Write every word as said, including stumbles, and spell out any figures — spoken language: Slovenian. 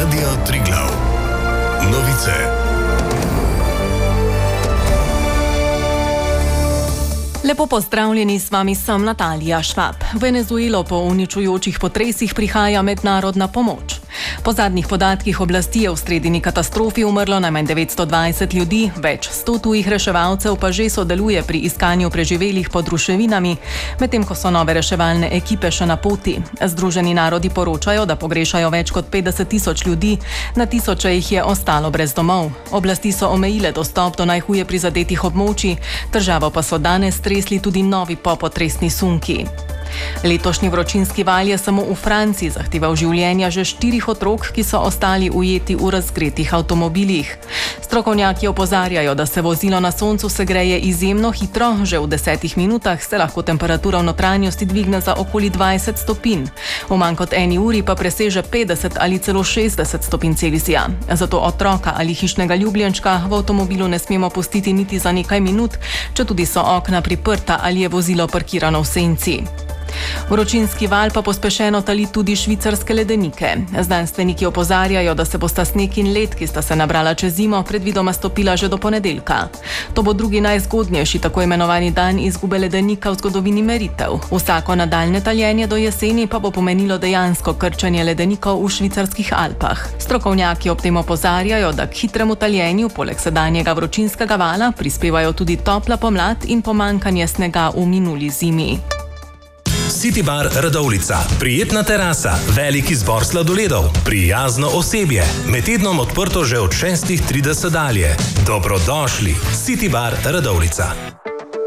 Radio Triglav. Novice. Lepo pozdravljeni, s vami sem Natalija Švab. V Venezuelo po uničujočih potresih prihaja mednarodna pomoč. Po zadnjih podatkih oblasti je v sredini katastrofi umrlo najmanj devetsto dvajset ljudi, več sto tujih reševalcev pa že sodeluje pri iskanju preživelih pod ruševinami, medtem ko so nove reševalne ekipe še na poti. Združeni narodi poročajo, da pogrešajo več kot petdeset tisoč ljudi, na tisoče jih je ostalo brez domov. Oblasti so omejile dostop do najhuje prizadetih območij, državo pa so danes tresli tudi novi popotresni sunki. Letošnji vročinski val je samo v Franciji zahteval življenja že štirih otrok, ki so ostali ujeti v razgretih avtomobilih. Strokovnjaki opozarjajo, da se vozilo na soncu segreje izjemno hitro, že v desetih minutah se lahko temperatura v notranjosti dvigne za okoli dvajset stopinj. V manj kot eni uri pa preseže petdeset ali celo šestdeset stopinj Celzija. Zato otroka ali hišnega ljubljenčka v avtomobilu ne smemo pustiti niti za nekaj minut, četudi so okna priprta ali je vozilo parkirano v senci. Vročinski val pa pospešeno tali tudi švicarske ledenike. Znanstveniki opozarjajo, da se bosta sneg in led, ki sta se nabrala čez zimo, predvidoma stopila že do ponedeljka. To bo drugi najzgodnejši tako imenovani dan izgube ledenika v zgodovini meritev. Vsako nadaljne taljenje do jeseni pa bo pomenilo dejansko krčenje ledenikov v švicarskih Alpah. Strokovnjaki ob tem opozarjajo, da k hitremu taljenju poleg sedanjega vročinskega vala prispevajo tudi topla pomlad in pomankanje snega v minuli zimi. City Bar Radovljica. Prijetna terasa, velik izbor sladoledov, prijazno osebje. Med tednom odprto že od šestih trideset dalje. Dobrodošli. City Bar Radovljica.